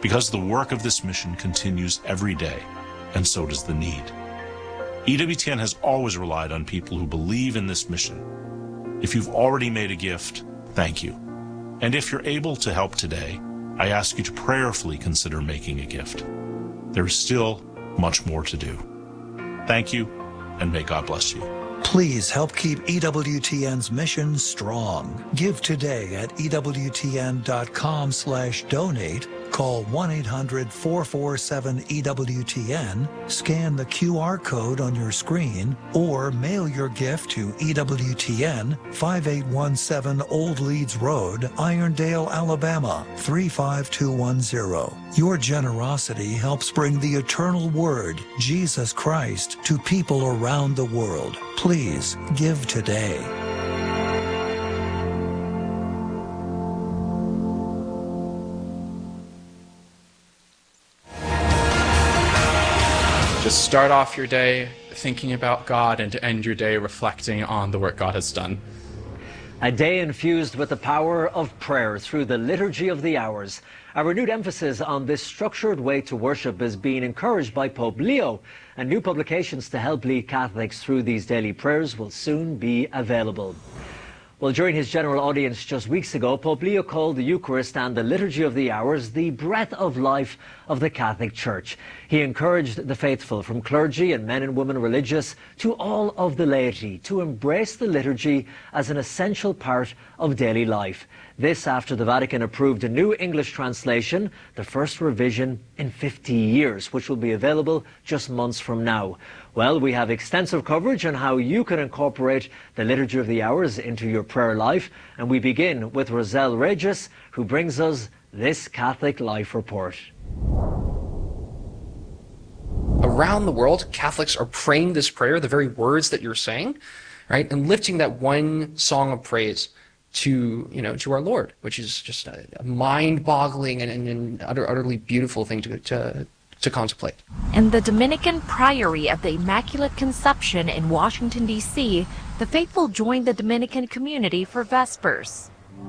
because the work of this mission continues every day, and so does the need. EWTN has always relied on people who believe in this mission. If you've already made a gift, thank you. And if you're able to help today, I ask you to prayerfully consider making a gift. There is still much more to do. Thank you, and may God bless you. Please help keep EWTN's mission strong. Give today at EWTN.com/donate. Call 1-800-447-EWTN, scan the QR code on your screen, or mail your gift to EWTN, 5817 Old Leeds Road, Irondale, Alabama, 35210. Your generosity helps bring the eternal word, Jesus Christ, to people around the world. Please give today. Just start off your day thinking about God and to end your day reflecting on the work God has done. A day infused with the power of prayer through the Liturgy of the Hours. A renewed emphasis on this structured way to worship is being encouraged by Pope Leo, and new publications to help lead Catholics through these daily prayers will soon be available. Well, during his general audience just weeks ago, Pope Leo called the Eucharist and the Liturgy of the Hours the breath of life of the Catholic Church. He encouraged the faithful, from clergy and men and women religious to all of the laity, to embrace the liturgy as an essential part of daily life. This after the Vatican approved a new English translation, the first revision in 50 years, which will be available just months from now. Well, we have extensive coverage on how you can incorporate the Liturgy of the Hours into your prayer life, and we begin with Roselle Regis, who brings us this Catholic Life Report. Around the world, Catholics are praying this prayer, the very words that you're saying, right, and lifting that one song of praise to our Lord, which is just a mind-boggling and utterly beautiful thing to contemplate. In the Dominican Priory of the Immaculate Conception in Washington, D.C., the faithful joined the Dominican community for Vespers.